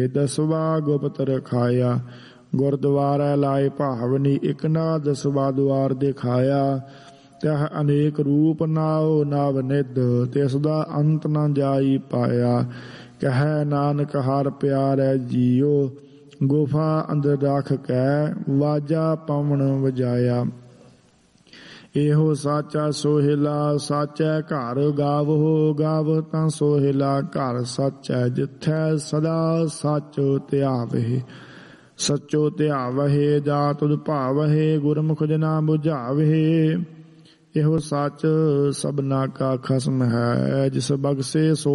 ਦਸਵਾ ਗੁਪਤ ਰਖਾਇਆ। ਗੁਰਦੁਆਰਾ ਲਾਏ ਭਾਵਨੀ, ਇੱਕ ਨਾ ਦਸਵਾ ਦੁਆਰ ਦਿਖਾਇਆ। ਤਹ ਅਨੇਕ ਰੂਪ ਨਾਉ ਨਵ ਨਿਧ, ਤਿਸ ਦਾ ਅੰਤ ਨਾ ਜਾਈ ਪਾਇਆ। ਕਹਿ ਨਾਨਕ ਹਰ ਪਿਆਰੈ ਜੀਓ, ਗੁਫਾ ਅੰਦਰ ਰੱਖ ਕੈ ਵਾਜਾ ਪਵਨ ਵਜਾਇਆ। ਇਹੋ ਸਾਚਾ ਸੋਹਿਲਾ, ਸਾਚੈ ਘਰ ਗਾਵੋ, ਗਾਵ ਤਾਂ ਸੋਹਿਲਾ ਘਰ ਸਾਚੈ। ਜਿਥੈ ਸਦਾ ਸੱਚ ਧਿਆਵਹਿ, ਸੱਚੋ ਧਿਆਵਹਿ। ਜਾ ਤੁਧ ਭਾਵਹਿ, ਗੁਰਮੁਖ ਜਨਾ ਬੁਝਾਵਹਿ। ਇਹੋ ਸੱਚ ਸਭਨਾ ਕਾ ਖਸਮ ਹੈ, ਜਿਸ ਬਖਸ਼ੇ ਸੋ